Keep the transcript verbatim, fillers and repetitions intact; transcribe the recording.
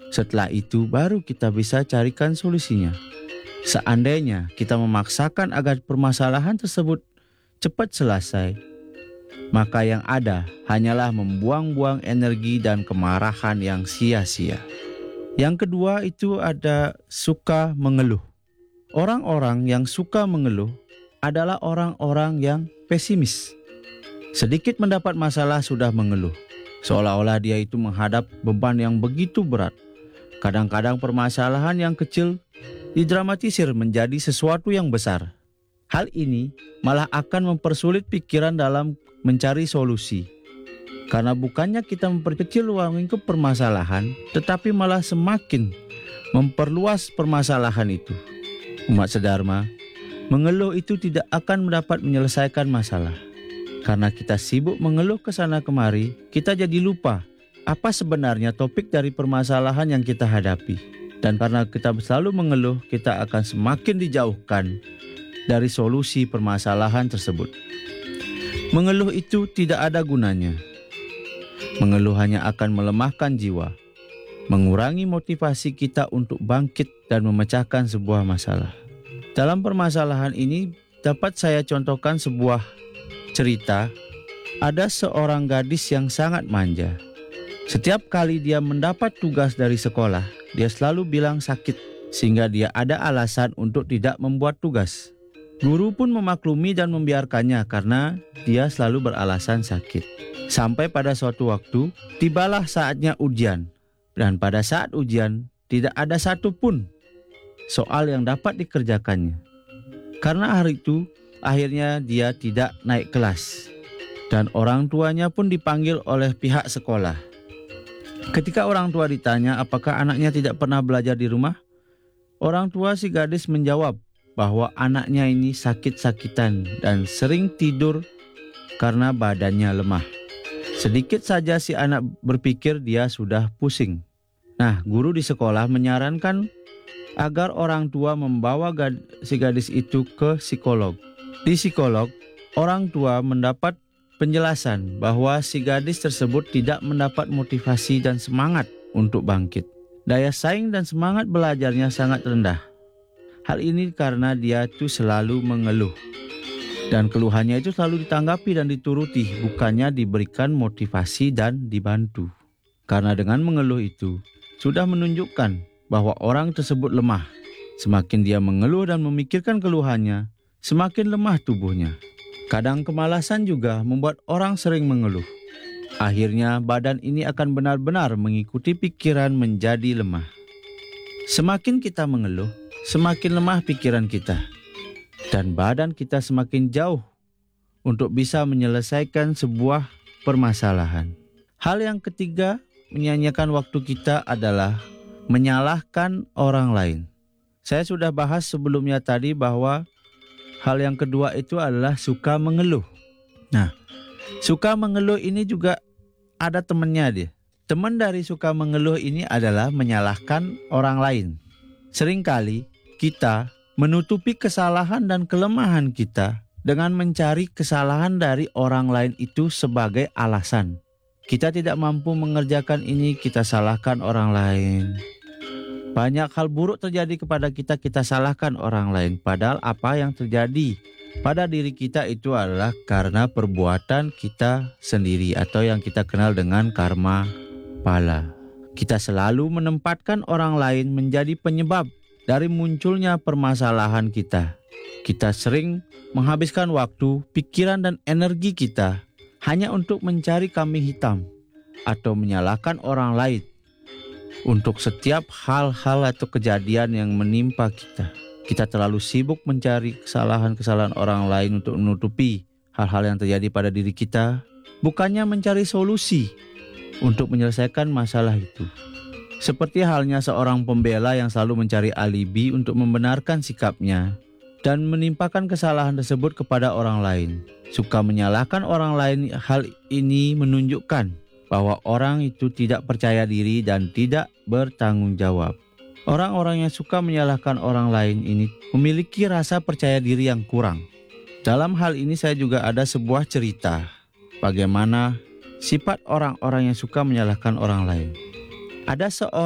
Setelah itu baru kita bisa carikan solusinya. Seandainya kita memaksakan agar permasalahan tersebut cepat selesai, maka yang ada hanyalah membuang-buang energi dan kemarahan yang sia-sia. Yang kedua itu ada suka mengeluh. Orang-orang yang suka mengeluh adalah orang-orang yang pesimis. Sedikit mendapat masalah sudah mengeluh, seolah-olah dia itu menghadap beban yang begitu berat. Kadang-kadang permasalahan yang kecil didramatisir menjadi sesuatu yang besar. Hal ini malah akan mempersulit pikiran dalam mencari solusi. Karena bukannya kita memperkecil ruang lingkup permasalahan, tetapi malah semakin memperluas permasalahan itu. Umat sedharma, mengeluh itu tidak akan mendapat menyelesaikan masalah. Karena kita sibuk mengeluh ke sana kemari, kita jadi lupa apa sebenarnya topik dari permasalahan yang kita hadapi. Dan karena kita selalu mengeluh, kita akan semakin dijauhkan dari solusi permasalahan tersebut. Mengeluh itu tidak ada gunanya. Mengeluh hanya akan melemahkan jiwa, mengurangi motivasi kita untuk bangkit dan memecahkan sebuah masalah. Dalam permasalahan ini dapat saya contohkan sebuah cerita. Ada seorang gadis yang sangat manja. Setiap kali dia mendapat tugas dari sekolah, dia selalu bilang sakit, sehingga dia ada alasan untuk tidak membuat tugas. Guru pun memaklumi dan membiarkannya karena dia selalu beralasan sakit. Sampai pada suatu waktu, tibalah saatnya ujian. Dan pada saat ujian, tidak ada satu pun soal yang dapat dikerjakannya. Karena hari itu, akhirnya dia tidak naik kelas. Dan orang tuanya pun dipanggil oleh pihak sekolah. Ketika orang tua ditanya apakah anaknya tidak pernah belajar di rumah, orang tua si gadis menjawab bahwa anaknya ini sakit-sakitan dan sering tidur karena badannya lemah. Sedikit saja si anak berpikir dia sudah pusing. Nah, guru di sekolah menyarankan agar orang tua membawa gad- si gadis itu ke psikolog. Di psikolog, orang tua mendapat penjelasan bahwa si gadis tersebut tidak mendapat motivasi dan semangat untuk bangkit. Daya saing dan semangat belajarnya sangat rendah. Hal ini karena dia itu selalu mengeluh. Dan keluhannya itu selalu ditanggapi dan dituruti, bukannya diberikan motivasi dan dibantu. Karena dengan mengeluh itu, sudah menunjukkan bahwa orang tersebut lemah. Semakin dia mengeluh dan memikirkan keluhannya, semakin lemah tubuhnya. Kadang kemalasan juga membuat orang sering mengeluh. Akhirnya badan ini akan benar-benar mengikuti pikiran menjadi lemah. Semakin kita mengeluh, semakin lemah pikiran kita. Dan badan kita semakin jauh untuk bisa menyelesaikan sebuah permasalahan. Hal yang ketiga, menyanyiakan waktu kita adalah menyalahkan orang lain. Saya sudah bahas sebelumnya tadi bahwa hal yang kedua itu adalah suka mengeluh. Nah, suka mengeluh ini juga ada temannya dia. Teman dari suka mengeluh ini adalah menyalahkan orang lain. Seringkali kita menutupi kesalahan dan kelemahan kita dengan mencari kesalahan dari orang lain itu sebagai alasan. Kita tidak mampu mengerjakan ini, kita salahkan orang lain. Banyak hal buruk terjadi kepada kita, kita salahkan orang lain. Padahal apa yang terjadi pada diri kita itu adalah karena perbuatan kita sendiri atau yang kita kenal dengan karma pala. Kita selalu menempatkan orang lain menjadi penyebab dari munculnya permasalahan kita. Kita sering menghabiskan waktu, pikiran dan energi kita hanya untuk mencari kambing hitam atau menyalahkan orang lain untuk setiap hal-hal atau kejadian yang menimpa kita. Kita terlalu sibuk mencari kesalahan-kesalahan orang lain untuk menutupi hal-hal yang terjadi pada diri kita, bukannya mencari solusi untuk menyelesaikan masalah itu. Seperti halnya seorang pembela yang selalu mencari alibi untuk membenarkan sikapnya dan menimpakan kesalahan tersebut kepada orang lain. Suka menyalahkan orang lain, hal ini menunjukkan bahwa orang itu tidak percaya diri dan tidak bertanggung jawab. Orang-orang yang suka menyalahkan orang lain ini memiliki rasa percaya diri yang kurang. Dalam hal ini saya juga ada sebuah cerita bagaimana sifat orang-orang yang suka menyalahkan orang lain. Ada seorang